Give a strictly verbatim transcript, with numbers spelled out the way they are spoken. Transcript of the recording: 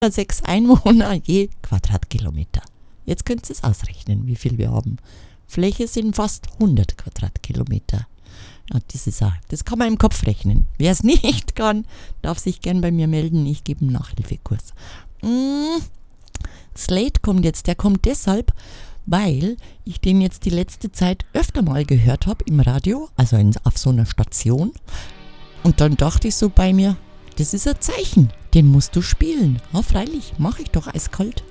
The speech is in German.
sechs Einwohner je Quadratkilometer. Jetzt könnt ihr es ausrechnen, wie viel wir haben. Fläche sind fast hundert Quadratkilometer. Ja, das, ist auch, das kann man im Kopf rechnen. Wer es nicht kann, darf sich gern bei mir melden. Ich gebe einen Nachhilfekurs. Mm, Slate kommt jetzt. Der kommt deshalb, weil ich den jetzt die letzte Zeit öfter mal gehört habe im Radio, also in, auf so einer Station. Und dann dachte ich so bei mir, das ist ein Zeichen, den musst du spielen. Ja, freilich, mache ich doch eiskalt.